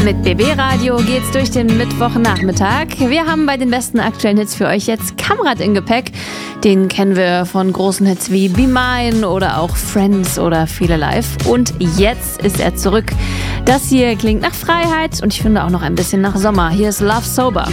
Mit BB Radio geht's durch den Mittwochnachmittag. Wir haben bei den besten aktuellen Hits für euch jetzt Kamrat in Gepäck. Den kennen wir von großen Hits wie Be Mine oder auch Friends oder Viele Live. Und jetzt ist er zurück. Das hier klingt nach Freiheit und ich finde auch noch ein bisschen nach Sommer. Hier ist Love Sober.